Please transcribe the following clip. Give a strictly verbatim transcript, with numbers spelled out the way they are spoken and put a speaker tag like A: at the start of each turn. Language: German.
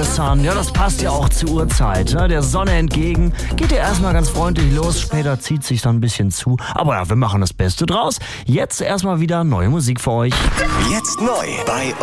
A: the Sun. Ja, das passt ja auch zur Uhrzeit. Ne? Der Sonne entgegen. Geht ja erstmal ganz freundlich los. Später zieht sich dann ein bisschen zu. Aber ja, wir machen das Beste draus. Jetzt erstmal wieder neue Musik für euch.
B: Jetzt neu bei